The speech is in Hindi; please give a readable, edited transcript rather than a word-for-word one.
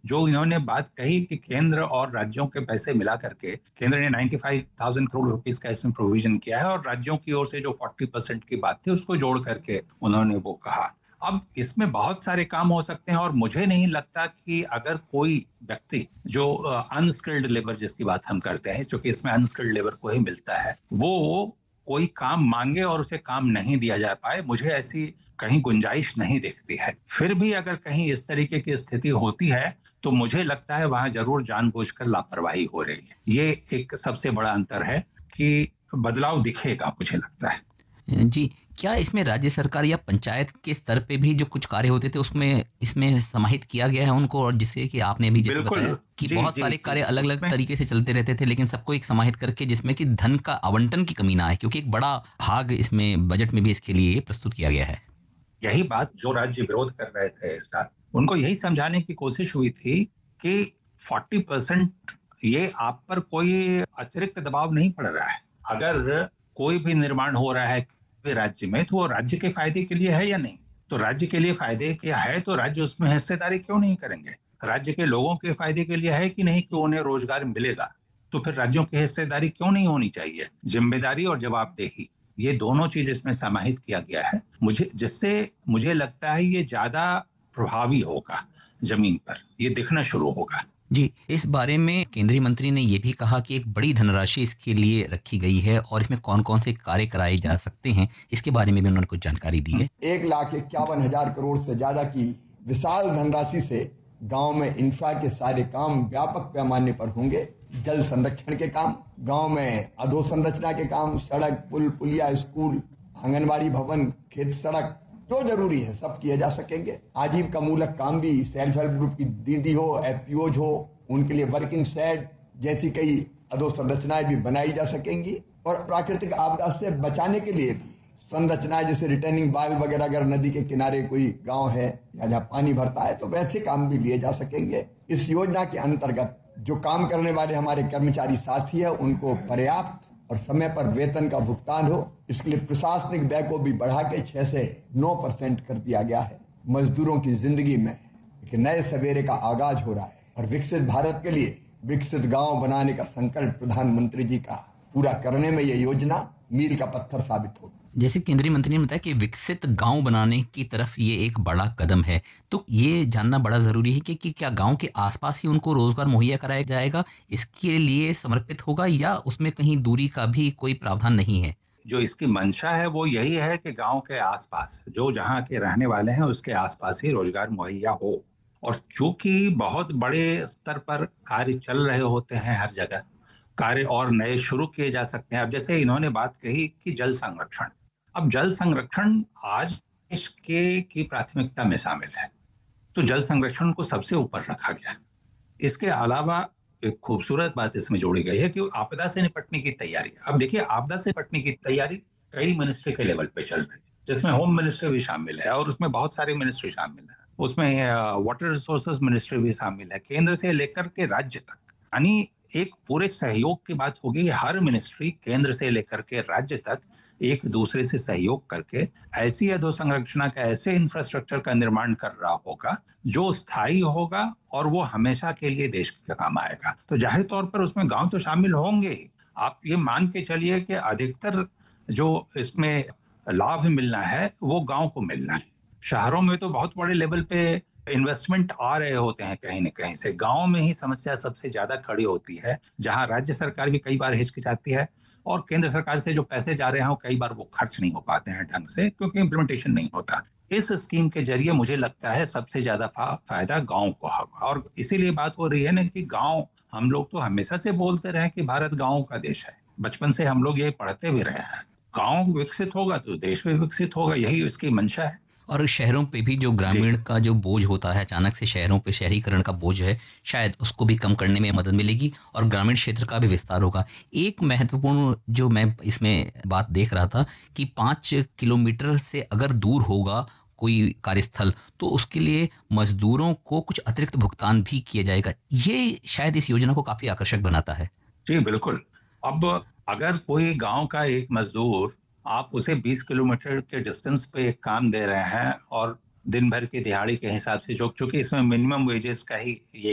जो इन्होंने बात कही कि केंद्र और राज्यों के पैसे मिला करके केंद्र ने 95,000 करोड़ रुपीस का इसमें प्रोविजन किया है और राज्यों की ओर से जो 40% की बात थी उसको जोड़ करके उन्होंने वो कहा। अब इसमें बहुत सारे काम हो सकते हैं और मुझे नहीं लगता कि अगर कोई व्यक्ति जो अनस्किल्ड लेबर जिसकी बात हम करते हैं, क्योंकि इसमें अनस्किल्ड लेबर को ही मिलता है, वो कोई काम मांगे और उसे काम नहीं दिया जा पाए, मुझे ऐसी कहीं गुंजाइश नहीं दिखती है। फिर भी अगर कहीं इस तरीके की स्थिति होती है तो मुझे लगता है वहां जरूर जानबूझकर लापरवाही हो रही है। ये एक सबसे बड़ा अंतर है कि बदलाव दिखेगा, मुझे लगता है। जी, क्या इसमें राज्य सरकार या पंचायत के स्तर पे भी जो कुछ कार्य होते थे उसमें इसमें समाहित किया गया है उनको, और जिससे कि आपने भी जैसे बिल्कुल। बताया कि जी बहुत जी सारे जी कार्य अलग-अलग उसमें तरीके से चलते रहते थे लेकिन सबको एक समाहित करके जिसमें कि धन का आवंटन की कमी ना आए, क्योंकि एक बड़ा भाग इसमें बजट में भी इसके लिए प्रस्तुत किया गया है। यही बात जो राज्य विरोध कर रहे थे इस साल, उनको यही समझाने की कोशिश हुई थी कि 40% ये आप पर कोई अतिरिक्त दबाव नहीं पड़ रहा है। अगर कोई भी निर्माण हो रहा है राज्य में तो वो राज्य के फायदे के लिए है या नहीं? तो राज्य के लिए फायदे क्या है तो राज्य उसमें हिस्सेदारी क्यों नहीं करेंगे? राज्य के लोगों के फायदे के लिए है कि नहीं कि उन्हें रोजगार मिलेगा? तो फिर राज्यों की हिस्सेदारी क्यों नहीं होनी चाहिए? जिम्मेदारी और जवाबदेही, ये दोनों चीज इसमें समाहित किया गया है, जिससे मुझे लगता है ये ज्यादा प्रभावी होगा, जमीन पर ये दिखना शुरू होगा। जी, इस बारे में केंद्रीय मंत्री ने ये भी कहा कि एक बड़ी धनराशि इसके लिए रखी गई है और इसमें कौन-कौन से कार्य कराए जा सकते हैं, इसके बारे में भी उन्होंने कुछ जानकारी दी है। 1,51,000 करोड़ से ज्यादा की विशाल धनराशि से गांव में इंफ्रा के सारे काम व्यापक पैमाने पर होंगे। जल संरक्षण के काम, गांव में अधोसंरचना के काम, सड़क, पुल, पुलिया, स्कूल, आंगनबाड़ी भवन, खेत सड़क, जो जरूरी है सब किए जा सकेंगे। आजीविका मूलक काम भी, सेल्फ हेल्प ग्रुप की दीदी हो, एफपीओज हो, उनके लिए वर्किंग शेड जैसी कई अधोसंरचनाएं भी बनाई जा सकेंगी। और प्राकृतिक आपदा से बचाने के लिए भी संरचनाएं जैसे रिटर्निंग वाल वगैरह, अगर नदी के किनारे कोई गांव है या जहाँ पानी भरता है तो वैसे काम भी लिए जा सकेंगे। इस योजना के अंतर्गत जो काम करने वाले हमारे कर्मचारी साथी है उनको पर्याप्त और समय पर वेतन का भुगतान हो, इसके लिए प्रशासनिक व्यय को भी बढ़ा के 6 से 9% कर दिया गया है। मजदूरों की जिंदगी में एक नए सवेरे का आगाज हो रहा है और विकसित भारत के लिए विकसित गांव बनाने का संकल्प प्रधानमंत्री जी का पूरा करने में यह योजना मील का पत्थर साबित होगी। जैसे केंद्रीय मंत्री ने बताया कि विकसित गांव बनाने की तरफ ये एक बड़ा कदम है, तो ये जानना बड़ा ज़रूरी है कि क्या गांव के आसपास ही उनको रोज़गार मुहैया कराया जाएगा, इसके लिए समर्पित होगा या उसमें कहीं दूरी का भी कोई प्रावधान नहीं है? जो इसकी मंशा है वो यही है कि गांव के आसपास जो जहां के रहने वाले हैं उसके आसपास ही रोजगार मुहैया हो। और चूंकि बहुत बड़े स्तर पर कार्य चल रहे होते हैं हर जगह, कार्य और नए शुरू किए जा सकते हैं। अब जैसे इन्होंने बात कही कि जल संरक्षण, अब जल संरक्षण आज देश के की प्राथमिकता में शामिल है, तो जल संरक्षण को सबसे ऊपर रखा गया। इसके अलावा एक खूबसूरत बात इसमें जोड़ी गई है कि आपदा से निपटने की तैयारी। अब देखिए, आपदा से निपटने की तैयारी कई मिनिस्ट्री के लेवल पे चल रही है, जिसमें होम मिनिस्ट्री भी शामिल है और उसमें बहुत सारे मिनिस्ट्री शामिल है। उसमें वाटर रिसोर्सेज मिनिस्ट्री भी शामिल है, केंद्र से लेकर के राज्य तक। यानी एक पूरे सहयोग की बात होगी। हर मिनिस्ट्री केंद्र से लेकर के राज्य तक एक दूसरे से सहयोग करके ऐसी अधोसंरचना का, ऐसे इंफ्रास्ट्रक्चर का निर्माण कर रहा होगा जो स्थायी होगा और वो हमेशा के लिए देश के काम आएगा। तो जाहिर तौर पर उसमें गांव तो शामिल होंगे ही। आप ये मान के चलिए कि अधिकतर जो इसमें लाभ मिलना है वो गांव को मिलना है। शहरों में तो बहुत बड़े लेवल पे इन्वेस्टमेंट आ रहे होते हैं कहीं न कहीं से। गांव में ही समस्या सबसे ज्यादा खड़ी होती है, जहां राज्य सरकार भी कई बार हिचकिचाती है और केंद्र सरकार से जो पैसे जा रहे हैं कई बार वो खर्च नहीं हो पाते हैं ढंग से, क्योंकि इम्प्लीमेंटेशन नहीं होता। इस स्कीम के जरिए मुझे लगता है सबसे ज्यादा फायदा गांव को होगा। और इसीलिए बात हो रही है ना कि गांव, हम लोग तो हमेशा से बोलते रहे कि भारत गांव का देश है, बचपन से हम लोग ये पढ़ते भी रहे हैं। गांव विकसित होगा तो देश भी विकसित होगा, यही इसकी मंशा है। और शहरों पे भी जो जी ग्रामीण का जो बोझ होता है, अचानक से शहरों पे शहरीकरण का बोझ है, शायद उसको भी कम करने में मदद मिलेगी और ग्रामीण क्षेत्र का भी विस्तार होगा। एक महत्वपूर्ण जो मैं इसमें बात देख रहा था कि 5 किलोमीटर से अगर दूर होगा कोई कार्यस्थल, तो उसके लिए मजदूरों को कुछ अतिरिक्त भुगतान भी किया जाएगा। ये शायद इस योजना को काफ़ी आकर्षक बनाता है। जी बिल्कुल। अब अगर कोई गांव का एक मजदूर, आप उसे 20 किलोमीटर के डिस्टेंस पे एक काम दे रहे हैं और दिन भर की दिहाड़ी के हिसाब से, जो चूंकि इसमें मिनिमम वेजेस का ही ये